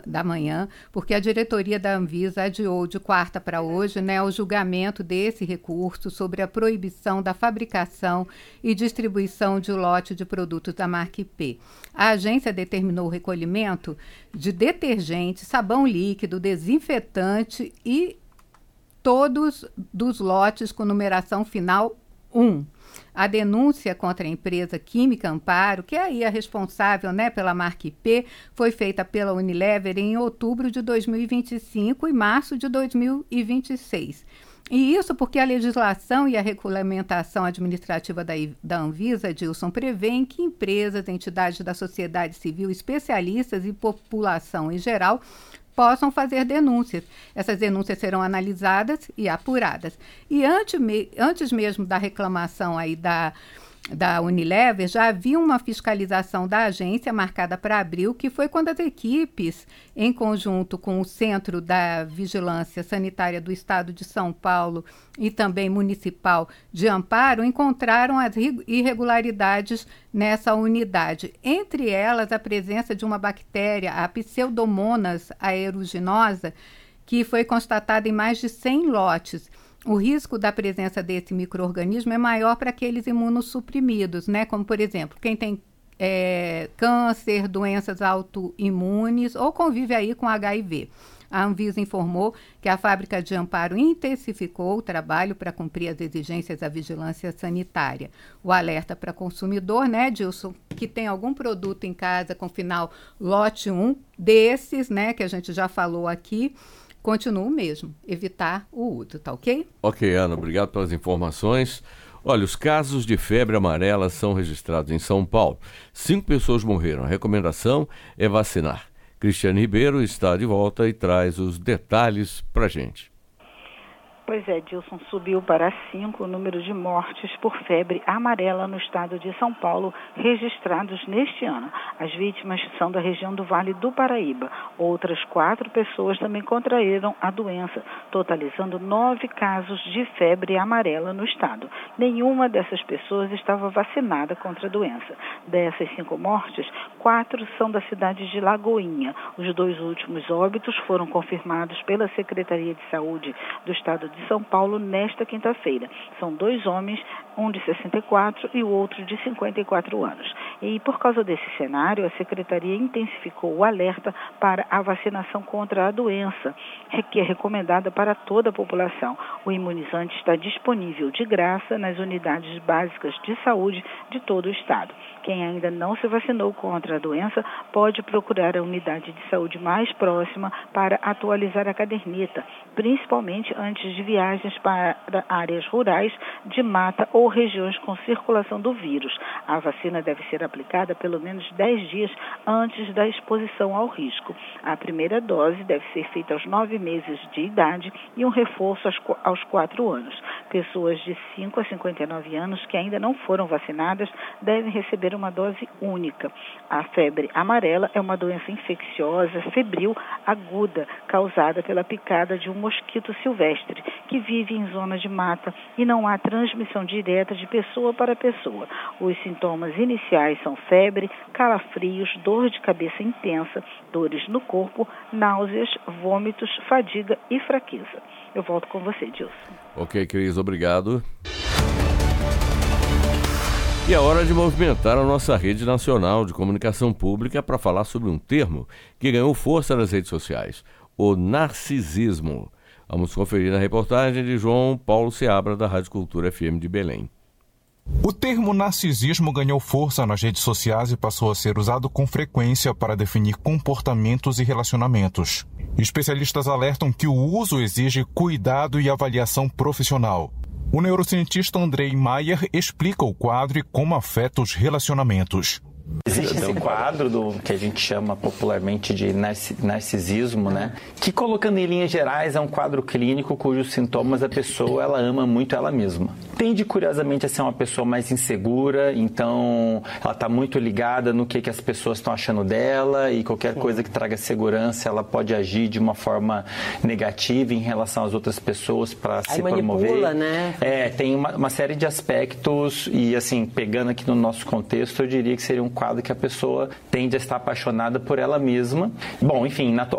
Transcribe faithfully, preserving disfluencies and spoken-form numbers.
da manhã, porque a diretoria da Anvisa adiou de quarta para hoje, né, o julgamento desse recurso sobre a proibição da fabricação e distribuição de lote de produtos da marca I P. A agência determinou o recolhimento de detergente, sabão líquido, desinfetante e todos dos lotes com numeração final um. A denúncia contra a empresa Química Amparo, que é aí a responsável, né, pela marca I P, foi feita pela Unilever em outubro de dois mil e vinte e cinco e março de dois mil e vinte e seis. E isso porque a legislação e a regulamentação administrativa da, da Anvisa, Dilson, prevêem que empresas, entidades da sociedade civil, especialistas e população em geral possam fazer denúncias. Essas denúncias serão analisadas e apuradas. E antes, me, antes mesmo da reclamação aí da, da Unilever, já havia uma fiscalização da agência marcada para abril, que foi quando as equipes, em conjunto com o Centro da Vigilância Sanitária do Estado de São Paulo e também municipal de Amparo, encontraram as irregularidades nessa unidade. Entre elas, a presença de uma bactéria, a Pseudomonas aeruginosa, que foi constatada em mais de cem lotes. O risco da presença desse micro-organismo é maior para aqueles imunossuprimidos, né? Como, por exemplo, quem tem é, câncer, doenças autoimunes ou convive aí com H I V. A Anvisa informou que a fábrica de Amparo intensificou o trabalho para cumprir as exigências da vigilância sanitária. O alerta para consumidor, né, Dilson, que tem algum produto em casa com final lote um, desses, né, que a gente já falou aqui, continua o mesmo, evitar o uso, tá ok? Ok, Ana, obrigado pelas informações. Olha, os casos de febre amarela são registrados em São Paulo. Cinco pessoas morreram. A recomendação é vacinar. Cristiane Ribeiro está de volta e traz os detalhes para a gente. Pois é, Dilson, subiu para cinco o número de mortes por febre amarela no estado de São Paulo registrados neste ano. As vítimas são da região do Vale do Paraíba. Outras quatro pessoas também contraíram a doença, totalizando nove casos de febre amarela no estado. Nenhuma dessas pessoas estava vacinada contra a doença. Dessas cinco mortes, quatro são da cidade de Lagoinha. Os dois últimos óbitos foram confirmados pela Secretaria de Saúde do estado de São Paulo nesta quinta-feira. São dois homens, um de sessenta e quatro e o outro de cinquenta e quatro anos. E por causa desse cenário, a Secretaria intensificou o alerta para a vacinação contra a doença, que é recomendada para toda a população. O imunizante está disponível de graça nas unidades básicas de saúde de todo o estado. Quem ainda não se vacinou contra a doença pode procurar a unidade de saúde mais próxima para atualizar a caderneta, principalmente antes de viagens para áreas rurais, de mata ou regiões com circulação do vírus. A vacina deve ser aplicada pelo menos dez dias antes da exposição ao risco. A primeira dose deve ser feita aos nove meses de idade e um reforço aos, aos quatro anos. Pessoas de cinco a cinquenta e nove anos que ainda não foram vacinadas devem receber uma dose única. A febre amarela é uma doença infecciosa, febril, aguda, causada pela picada de um mosquito silvestre, que vive em zonas de mata e não há transmissão direta de pessoa para pessoa. Os sintomas iniciais são febre, calafrios, dor de cabeça intensa, dores no corpo, náuseas, vômitos, fadiga e fraqueza. Eu volto com você, Dilson. Ok, Cris, obrigado. E é hora de movimentar a nossa rede nacional de comunicação pública para falar sobre um termo que ganhou força nas redes sociais, o narcisismo. Vamos conferir na reportagem de João Paulo Seabra, da Rádio Cultura F M de Belém. O termo narcisismo ganhou força nas redes sociais e passou a ser usado com frequência para definir comportamentos e relacionamentos. Especialistas alertam que o uso exige cuidado e avaliação profissional. O neurocientista Andrei Maier explica o quadro e como afeta os relacionamentos. Existe esse quadro do que a gente chama popularmente de narcisismo, né? Que, colocando em linhas gerais, é um quadro clínico cujos sintomas a pessoa ela ama muito ela mesma. Tende, curiosamente, a ser uma pessoa mais insegura, então ela está muito ligada no que, que as pessoas estão achando dela e qualquer coisa que traga segurança, ela pode agir de uma forma negativa em relação às outras pessoas para se promover. Manipula, né? É, tem uma, uma série de aspectos e, assim, pegando aqui no nosso contexto, eu diria que seria um quadro que a pessoa tende a estar apaixonada por ela mesma. Bom, enfim,